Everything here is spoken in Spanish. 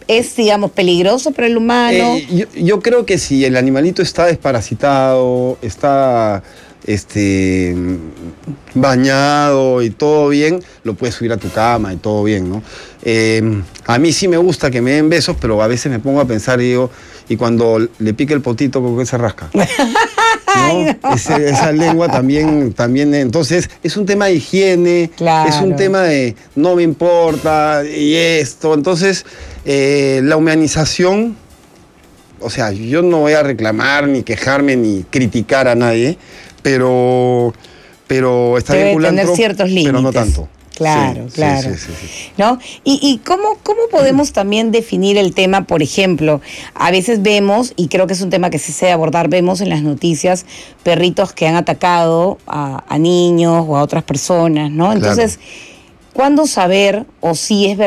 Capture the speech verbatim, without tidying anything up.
es, digamos, peligroso para el humano. Eh, yo, yo creo que si el animalito está desparasitado, está este, bañado y todo bien, lo puedes subir a tu cama y todo bien, ¿no? Eh, a mí sí me gusta que me den besos, pero a veces me pongo a pensar y digo, y cuando le pique el potito, ¿con qué se rasca? ¿No? No. Ese, esa lengua también, también, entonces es un tema de higiene, Claro. es un tema de no me importa y esto, entonces eh, la humanización, o sea, yo no voy a reclamar, ni quejarme, ni criticar a nadie, pero, pero está Debe bien culantro, tener ciertos límites. pero no tanto. Claro, Sí, claro. sí, sí, sí, sí. ¿No? ¿Y, y cómo, cómo podemos también definir el tema? Por ejemplo, a veces vemos, y creo que es un tema que sí se debe abordar, vemos en las noticias perritos que han atacado a, a niños o a otras personas, ¿no? Entonces, Claro. ¿cuándo saber o si es verdad